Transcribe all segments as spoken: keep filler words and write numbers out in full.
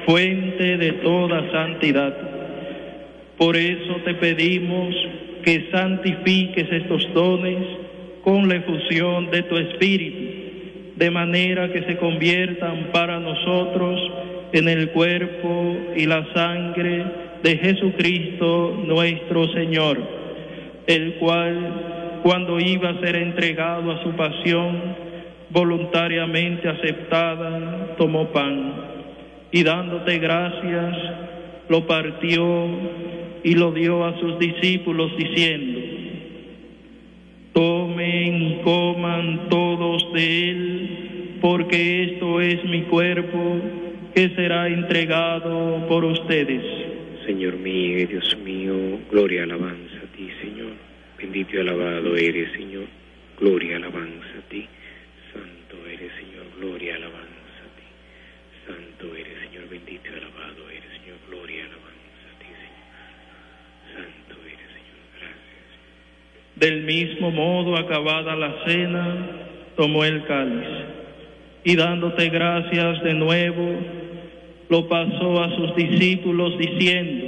fuente de toda santidad. Por eso te pedimos que santifiques estos dones con la efusión de tu Espíritu, de manera que se conviertan para nosotros en el cuerpo y la sangre de Jesucristo nuestro Señor, el cual, cuando iba a ser entregado a su pasión, voluntariamente aceptada, tomó pan, y dándote gracias, lo partió y lo dio a sus discípulos, diciendo: tomen y coman todos de él, porque esto es mi cuerpo, que será entregado por ustedes. Señor mío y Dios mío, gloria y alabanza a ti, Señor. Bendito y alabado eres, Señor. Gloria y alabanza a ti. Santo eres, Señor. Gloria y alabanza a ti. Santo eres, Señor. Bendito y alabado eres, Señor. Gloria y alabanza a ti, Señor. Santo eres, Señor. Gracias. Del mismo modo, acabada la cena, tomó el cáliz, y dándote gracias de nuevo, lo pasó a sus discípulos, diciendo: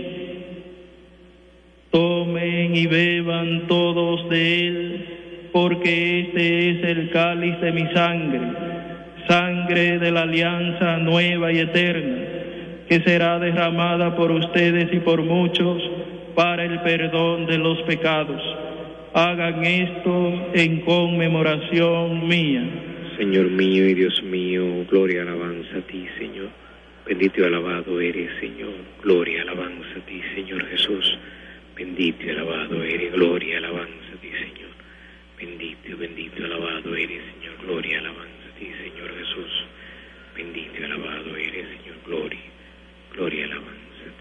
tomen y beban todos de él, porque este es el cáliz de mi sangre, sangre de la alianza nueva y eterna, que será derramada por ustedes y por muchos para el perdón de los pecados. Hagan esto en conmemoración mía. Señor mío y Dios mío, gloria y alabanza a ti, Señor. Bendito y alabado eres, Señor. Gloria y alabanza a ti, Señor Jesús. Bendito y alabado eres, gloria y alabanza a ti, Señor. Bendito, bendito y alabado eres, Señor. Gloria y alabanza a ti, Señor Jesús. Bendito y alabado